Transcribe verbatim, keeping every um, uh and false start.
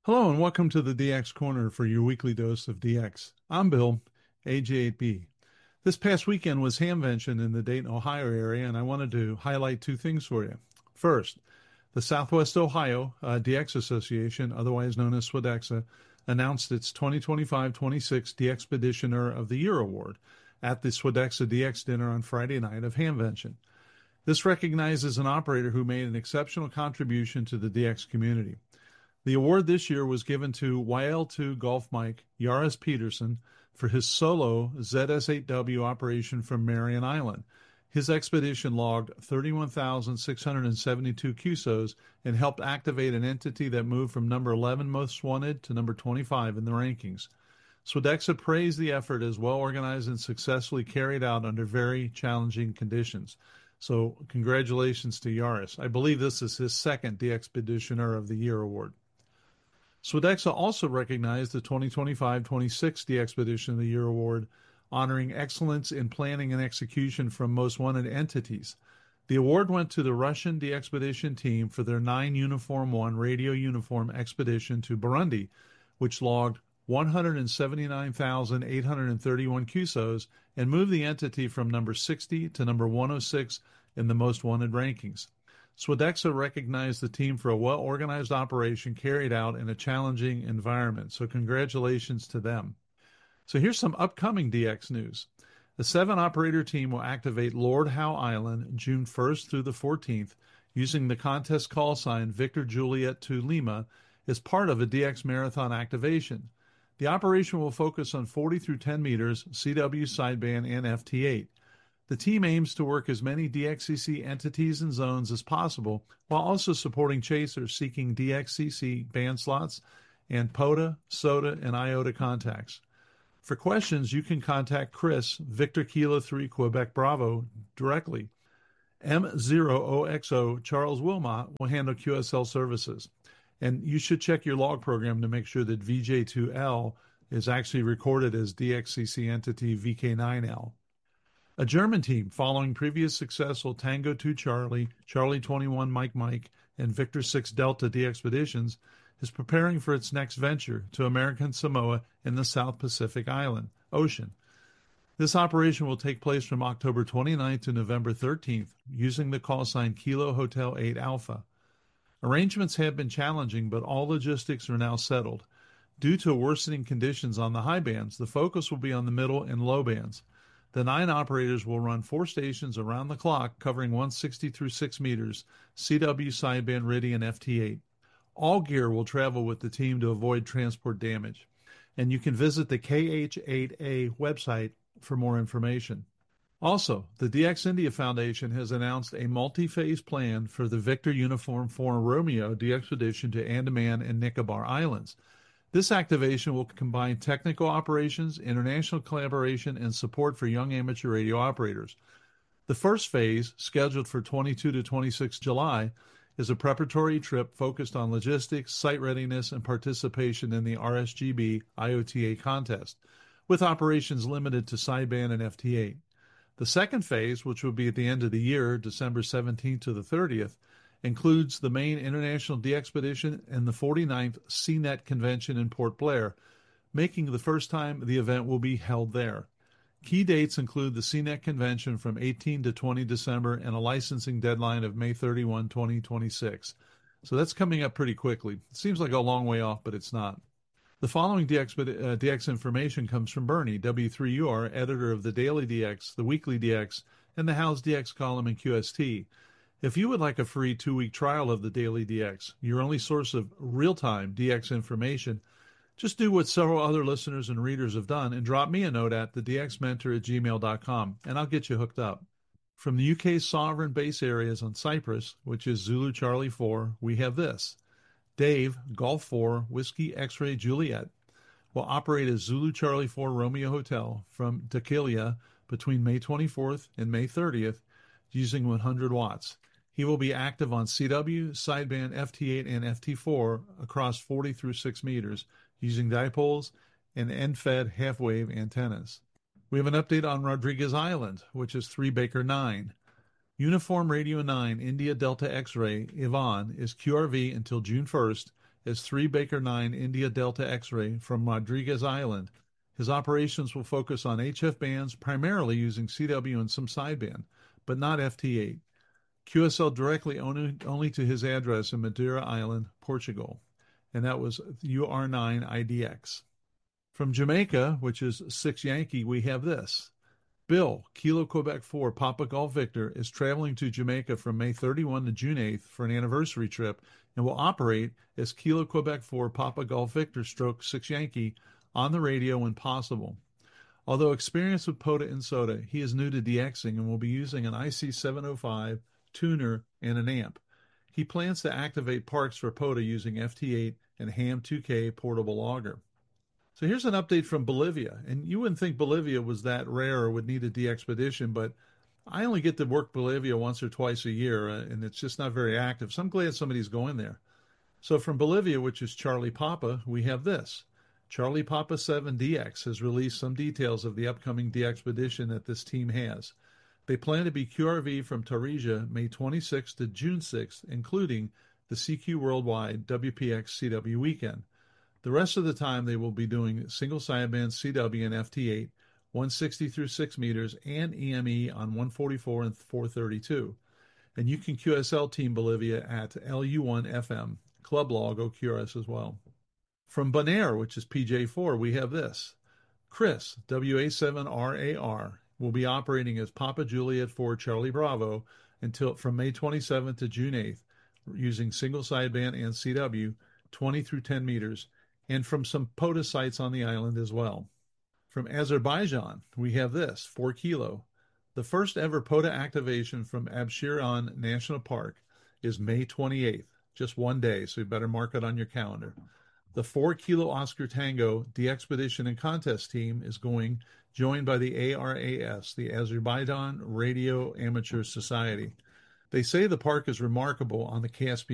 Hello and welcome to the D X Corner for your weekly dose of D X. I'm Bill, A J eight B. This past weekend was Hamvention in the Dayton, Ohio area, and I wanted to highlight two things for you. First, the Southwest Ohio uh, D X Association, otherwise known as SWDEXA, announced its twenty twenty-five twenty-six DXpeditioner of the Year award at the SWDEXA D X dinner on Friday night of Hamvention. This recognizes an operator who made an exceptional contribution to the D X community. The award this year was given to Y L two Golf Mike Yaris Peterson for his solo Z S eight W operation from Marion Island. His expedition logged thirty-one thousand six hundred seventy-two Q S Os and helped activate an entity that moved from number eleven most wanted to number twenty-five in the rankings. SWDEXA praised the effort as well organized and successfully carried out under very challenging conditions. So congratulations to Yaris. I believe this is his second DXpeditioner of the Year award. SWDEXA also recognized the twenty twenty-five twenty-six DXpedition of the Year award, honoring excellence in planning and execution from most wanted entities. The award went to the Russian DXpedition team for their nine Uniform one radio uniform expedition to Burundi, which logged one hundred seventy-nine thousand eight hundred thirty-one Q S Os and moved the entity from number sixty to number one oh six in the most wanted rankings. SWDEXA recognized the team for a well-organized operation carried out in a challenging environment, so congratulations to them. So here's some upcoming D X news. The seven-operator team will activate Lord Howe Island June first through the fourteenth using the contest call sign Victor Juliet to Lima as part of a D X marathon activation. The operation will focus on forty through ten meters, C W sideband, and F T eight. The team aims to work as many D X C C entities and zones as possible while also supporting chasers seeking D X C C band slots and P O T A, S O T A, and I O T A contacts. For questions, you can contact Chris, Victor Kilo three Quebec Bravo, directly. M zero O X O Charles Wilmot will handle Q S L services. And you should check your log program to make sure that V J two L is actually recorded as D X C C entity V K nine L. A German team, following previous successful Tango two Charlie, Charlie twenty-one Mike Mike, and Victor six Delta DXpeditions, is preparing for its next venture to American Samoa in the South Pacific Island Ocean. This operation will take place from October twenty-ninth to November thirteenth, using the call sign Kilo Hotel eight Alpha. Arrangements have been challenging, but all logistics are now settled. Due to worsening conditions on the high bands, the focus will be on the middle and low bands. The nine operators will run four stations around the clock, covering one hundred sixty through six meters, C W sideband, R I D I, and F T eight. All gear will travel with the team to avoid transport damage. And you can visit the K H eight A website for more information. Also, the D X India Foundation has announced a multi-phase plan for the Victor Uniform four Romeo DXpedition to Andaman and Nicobar Islands. This activation will combine technical operations, international collaboration, and support for young amateur radio operators. The first phase, scheduled for twenty-second to twenty-sixth July, is a preparatory trip focused on logistics, site readiness, and participation in the R S G B I O T A contest, with operations limited to sideband and F T eight. The second phase, which will be at the end of the year, December seventeenth to the thirtieth, includes the main International DXpedition and the forty-ninth C net Convention in Port Blair, making the first time the event will be held there. Key dates include the C net Convention from eighteenth to twentieth December and a licensing deadline of May thirty-first, twenty twenty-six. So that's coming up pretty quickly. It seems like a long way off, but it's not. The following D X, uh, D X information comes from Bernie, W three U R, editor of the Daily D X, the Weekly D X, and the How's D X column in Q S T. If you would like a free two-week trial of the Daily D X, your only source of real-time D X information, just do what several other listeners and readers have done and drop me a note at the d x mentor at gmail dot com, and I'll get you hooked up. From the U K's sovereign base areas on Cyprus, which is Zulu Charlie four, we have this. Dave, Golf four, Whiskey X-Ray Juliet, will operate as Zulu Charlie four Romeo Hotel from Dakilia between May twenty-fourth and May thirtieth using one hundred watts. He will be active on C W, sideband, F T eight, and F T four across forty through six meters using dipoles and end-fed half-wave antennas. We have an update on Rodriguez Island, which is three Baker nine. Uniform Radio nine India Delta X-Ray Yvonne is Q R V until June first as three Baker nine India Delta X-ray from Rodriguez Island. His operations will focus on H F bands, primarily using C W and some sideband, but not F T eight. Q S L directly only, only to his address in Madeira Island, Portugal. And that was U R nine I D X. From Jamaica, which is six Yankee, we have this. Bill, Kilo Quebec four, Papa Golf Victor, is traveling to Jamaica from May thirty-first to June eighth for an anniversary trip and will operate as Kilo Quebec four, Papa Golf Victor stroke six Yankee on the radio when possible. Although experienced with POTA and SOTA, he is new to DXing and will be using an I C seven oh five, tuner, and an amp. He plans to activate parks for POTA using F T eight and Ham two K portable logger. So here's an update from Bolivia, and you wouldn't think Bolivia was that rare or would need a de-expedition, but I only get to work Bolivia once or twice a year, uh, and it's just not very active, so I'm glad somebody's going there. So from Bolivia, which is Charlie Papa, we have this. Charlie Papa seven D X has released some details of the upcoming de-expedition that this team has. They plan to be Q R V from Tarija May twenty-sixth to June sixth, including the C Q Worldwide W P X C W weekend. The rest of the time, they will be doing single sideband C W and F T eight, one sixty through six meters, and E M E on one forty-four and four thirty-two. And you can Q S L Team Bolivia at L U one F M. Club log O Q R S as well. From Bonaire, which is P J four, we have this. Chris, W A seven R A R, will be operating as Papa Juliet four Charlie Bravo until from May twenty-seventh to June eighth, using single sideband and C W, twenty through ten meters, and from some POTA sites on the island as well. From Azerbaijan, we have this, four Kilo. The first ever POTA activation from Absheron National Park is May twenty-eighth, just one day, so you better mark it on your calendar. The four Kilo Oscar Tango de-expedition and contest team is going, joined by the A R A S, the Azerbaijan Radio Amateur Society. They say the park is remarkable on the Caspian